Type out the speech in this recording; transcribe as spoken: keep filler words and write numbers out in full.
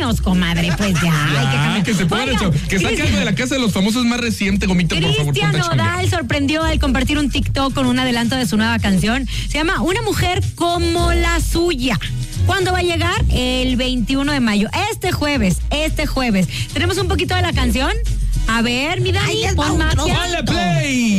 vámonos, comadre, pues ya. Ya, hay que cambiar. que se pongan Oiga, hecho, que saque algo de la casa de los famosos más reciente, Gomita, por favor. Cristian ponte a chambear. Nodal sorprendió al compartir un TikTok con un adelanto de su nueva canción. Se llama Una mujer como la suya. ¿Cuándo va a llegar? El veintiuno de mayo. Este jueves, este jueves. ¿Tenemos un poquito de la canción? A ver, mi Dani, Ahí les va pon un magia. trozo. ¡Ponle play!